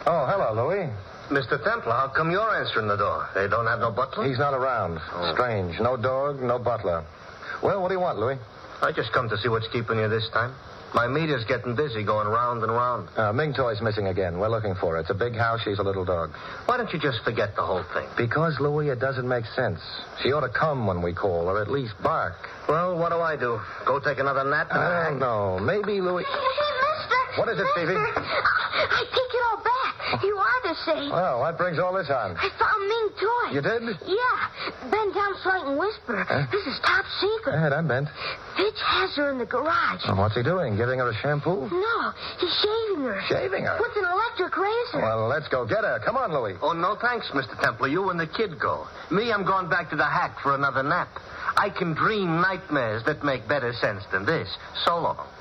Oh, hello, Louis. Mr. Templar, how come you're answering the door? They don't have no butler? He's not around. Oh. Strange. No dog, no butler. Well, what do you want, Louis? I just come to see what's keeping you this time. My meter's getting busy going round and round. Ming Toy's missing again. We're looking for her. It's a big house. She's a little dog. Why don't you just forget the whole thing? Because, Louis, it doesn't make sense. She ought to come when we call, or at least bark. Well, what do? Go take another nap? I don't know. Maybe, Louis... Hey, mister. What is it, Stevie? I take it all back. You are the same. Well, what brings all this on? I found Ming Toy. You did? Yeah. Bend down so I can whisper. Huh? This is top secret. Go ahead, I'm bent. Fitch has her in the garage. Well, what's he doing? Giving her a shampoo? No, he's shaving her. Shaving her? With an electric razor. Well, let's go get her. Come on, Louis. Oh, no thanks, Mr. Templar. You and the kid go. Me, I'm going back to the hack for another nap. I can dream nightmares that make better sense than this. So long.